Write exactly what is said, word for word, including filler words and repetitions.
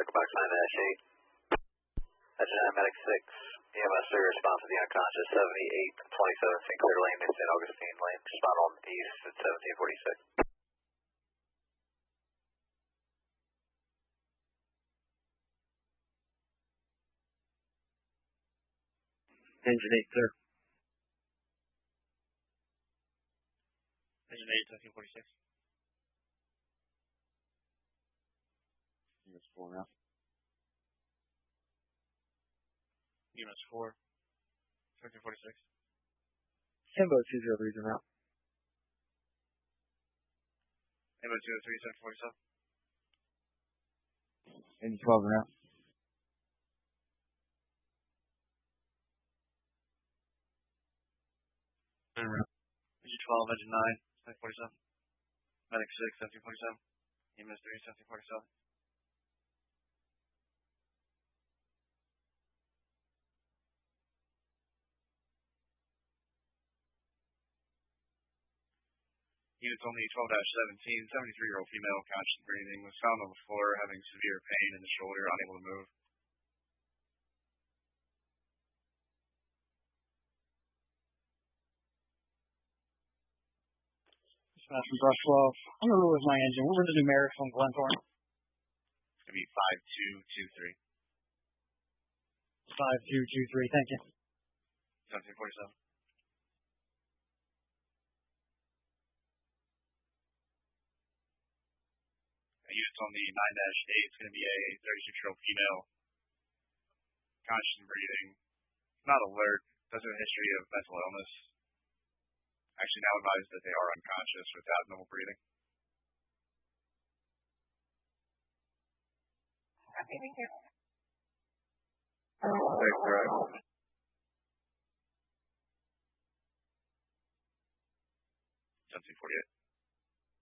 Echo Box nine dash eight. Agent Medic six. E M S three response to the unconscious seventy-eight twenty-seven Sinclair Lane, Saint Augustine Lane. Respond on east at seventeen forty-six. Engine eight, sir. Engine eight, seventeen forty-six. E M S four now. E M S four, seventeen forty-six. Tembo two zero three now. Tembo two zero three, seventeen forty-seven. Engine twelve now. Engine twelve, engine nine, seventeen forty-seven. Medic six, seventeen forty-seven. E M S three, seventeen forty-seven. Units only twelve seventeen, seventy-three-year-old female, conscious and breathing, was found on the floor having severe pain in the shoulder, unable to move. Dispatch from Brush twelve. I'm going to roll with my engine. What were the numerics on Glenthorne? It's going to be five two two three. five two two three, thank you. seventeen forty-seven. Units on the nine dash eight, it's going to be a thirty-six-year-old female, conscious and breathing, not alert, doesn't have a history of mental illness. Actually now advised that they are unconscious with abnormal breathing. Thank you. Thanks, right. seventeen forty-eight.